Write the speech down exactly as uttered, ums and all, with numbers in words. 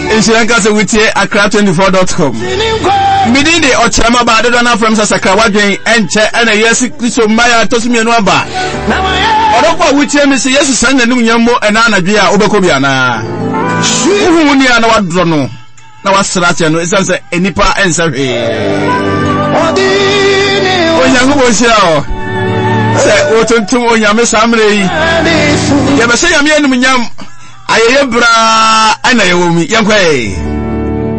Insuranka se wutie akra twenty-four dot com. Midi de ochama ba de na from Sakra wadwen enche ena Yesu Kristo maya tosumienu aba. Odokwa wutie me se Yesu san nanum nyammo ena anadwe a obekọ bia na. Uhu ni ana wadro no. Na wasrate no isanse enipa ensahwe. Onyango bo sia o. Se otuntum onyame samre yi. Ye be se yame enum nyam ayeye bra ana ye womi yankwe.